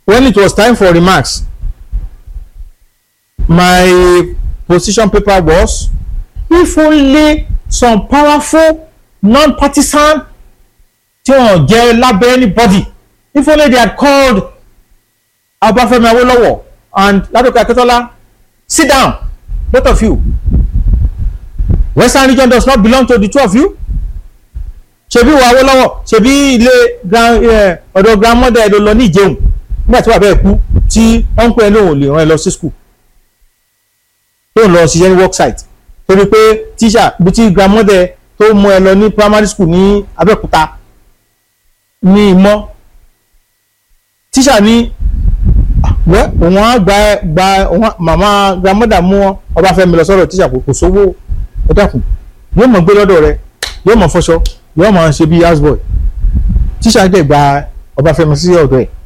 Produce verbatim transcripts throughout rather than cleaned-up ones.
when it was time for remarks, my position paper was, if only some powerful non-partisan tí wọ́n jẹ́ lábẹ́ anybody, if only they had called Obafemi Awolowo and Ladoke Akintola, sit down, both of you. Western region does not belong to the two of you. Ṣebí wo Awolowo, ṣebí ilé ọ̀dọ̀ grandmother ẹ̀ ló lọ ní Ìjẹun nígbà tí wà bẹ́ẹ̀ kú tí wọ́n ń pè é lóhùn lè rán ẹ lọ sí school tó ń lọ ṣiṣẹ́ ní worksite torí pé tíṣà bí tí grandmother tó mú ẹ lọ ní primary school ní Abẹ́òkúta ní Ìmọ̀ tíṣà ní wẹ́ òun á gba gba màmá grandmother mú Ọbáfẹ́mi lọ sọ́dọ̀ tíṣà kò sówó ẹ dákun yóò mọ̀ gbé lọ́dọ̀ rẹ yóò mọ̀ fọṣọ yóò mọ̀ ṣe bí house boy tíṣà dẹ̀ gba Ọbáfẹ́mi sí ọ̀dọ̀ ẹ̀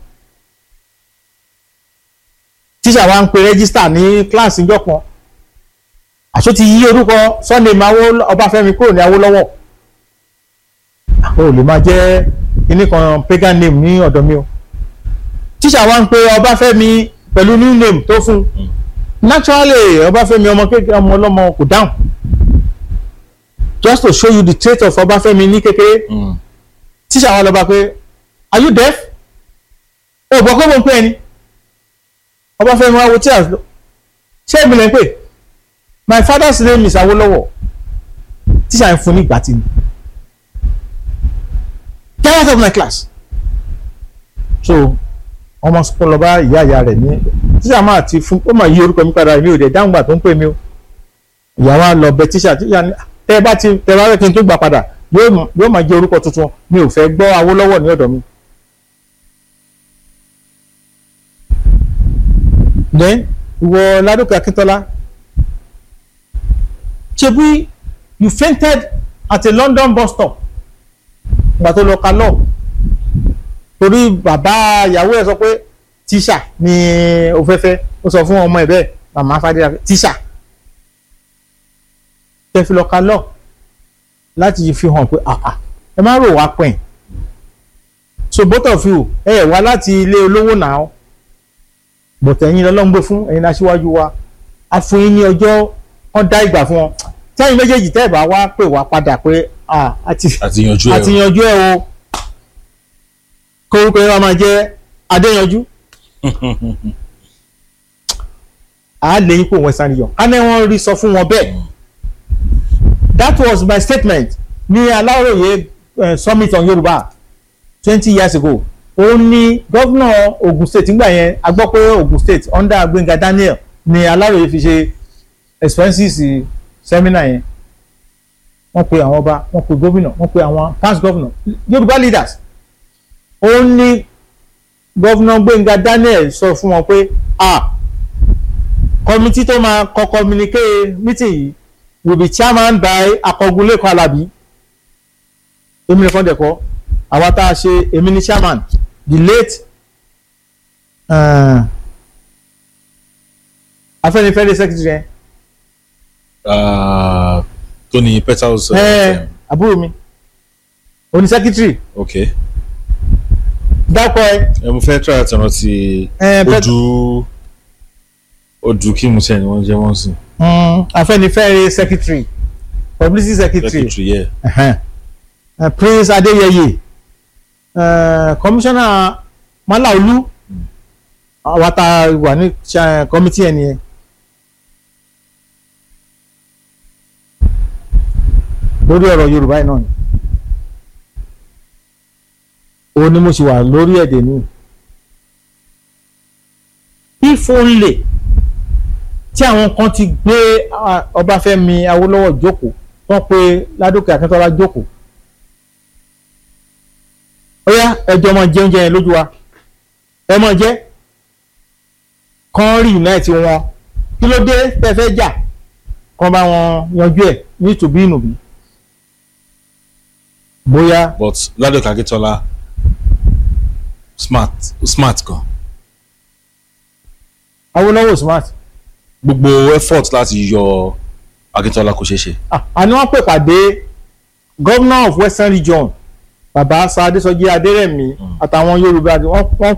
tíṣà wa ń pe rẹ́gísítà ní kíláàsì ìjọ kan àṣọ ti yí orúkọ Sunday mawo Ọbáfẹ́mi kúrò ní Awólọ́wọ̀ ó lè máa jẹ́ kíní kan pagan name ní ọ̀dọ̀ mi o tíṣà wa ń pe Ọbáfẹ́mi pẹ̀lú new name tó fún naturally Ọbáfẹ́mi ọmọ kékeré ọmọ ọlọ́mọ kò dáhùn just to show you the trait of Ọbáfẹ́mi ní kékeré tíṣà wa lọ bá pé are you deaf? ó gbọ́ pé mo ń pè é ní Ọbáfẹ́mi wa wo tí a ṣé èmi lè ń pè my father's name is Awolowo tíṣà ń fún ní ìgbà tí ni get out of my class so ọmọ sọpọ lọ bá ìyá ìyá rẹ̀ ní tíṣà máa ti fún ó máa yí orúkọ mi padà mi ò dé dáhùn gbà tó ń pè mí o ìyá wa lọ bẹ tíṣà tíṣà ní tẹ bá ti tẹ bá fẹ́ kí n tó gbà padà yóò máa jẹ́ orúkọ tuntun mi ò fẹ́ gbọ́ Awólọ́wọ̀ ní ọ̀dọ̀ mi. then ìwọ Ládòkè Akíntọ́lá ṣebí you fainted at a London bus stop ìgbà tó lọ ka lọ torí bàbá ìyàwó ẹ̀ sọ pé tíṣà ni ó fẹ́ fẹ́ ó sọ fún ọmọ ẹ̀ bẹ́ẹ̀ màmá fàdé tíṣà tẹ́ fi lọ ka lọ láti fi hàn pé àà ẹ má rò wá pẹ̀n so both of you ẹ wá láti ilé olówó náà bọ̀tẹ̀ ẹ̀yin lọ́lọ́run gbé fún ẹ̀yin aṣíwájú wa a fún yín ní ọjọ́ wọ́n dá ìgbà fún wọn tẹ́yìn méjèèjì tẹ́ ẹ̀ bá wá pè wá padà pé àti yanjú ẹ̀ o kórúkọ yẹn wá máa jẹ́ Adéyanjú à á lè yín kó Western region ká ní wọ́n rí sọ fún wọn bẹ́ẹ̀ that was my statement ní Aláròyé uh, summit on Yorùbá twenty years ago ó ní gọ́vnà Ogun State nígbà yẹn a gbọ́ pé Ogun State under Gbẹ́ngà Daniel ní Aláròyé fi ṣe expenses seminar yẹn wọ́n pe àwọn ọba wọ́n pe gómìnà wọ́n pe àwọn past governor Yorùbá leaders ó ní gọ́vnà Gbẹ́ngà Daniel sọ fún wọn pé ah committee tó máa kọ communicate meeting yìí will be chairman by Akọgunlékan Alábí èmi nìkan dẹ̀kọ́ àwa tá a ṣe èmi ní chairman the late uh, Afẹ́nifẹ́re secretary yẹn. Uh, Tony Petals. ẹ àbúrò mi oní secretary. Okay. dákọ ẹ. ẹ mo fẹ́ try àti rántí ojú ojú kí mo ṣe ni wọ́n jẹ́ wọ́n sìn. Afẹ́nifẹ́re secretary publicity secretary. secretary yeah. uh-huh. uh, Prince Adéyẹyè uh, commissioner Malaolu àwa tá wà ní committee ẹni yẹn. lórí ọ̀rọ̀ Yorùbá yìí náà ni òun ni mo sì wà lórí ẹ̀dẹ̀ ní if only tí àwọn kan ti gbé Ọbáfẹ́mi Awólọ́wọ̀ jókòó wọ́n pe Ládòkè Akíntọ́lá jókòó ó yá ẹjọ́ máa jẹ oúnjẹ yẹn lójú wa ẹ máa jẹ kán rí unite wọn kí ló dé tẹ́ fẹ́ jà kán bá wọn yanjú ẹ̀ ní tùbí ìnùbí bóyá. But Ládòkè Akíntọ́lá smart smart gan. Awólọ́wọ̀ smart. gbogbo effort láti yọ Akíntọ́lá kò ṣeé ṣe. àní wọ́n pè pàdé governor of Western region bàbá Sir Adésọjí Adérẹ̀mí àtàwọn Yorùbá wọ́n